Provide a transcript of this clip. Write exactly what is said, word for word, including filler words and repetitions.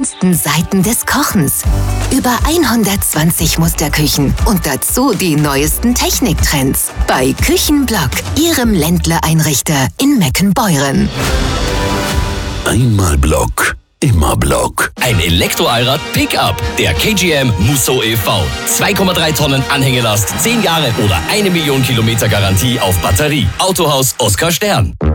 schönsten Seiten des Kochens. Über hundertzwanzig Musterküchen und dazu die neuesten Techniktrends. Bei Küchenblock, Ihrem Ländle-Einrichter in Meckenbeuren. Einmal Block, immer Block. Ein Elektroallrad Pickup. Der K G M Musso e V. zwei Komma drei Tonnen Anhängelast, zehn Jahre oder eine Million Kilometer Garantie auf Batterie. Autohaus Oskar Stern.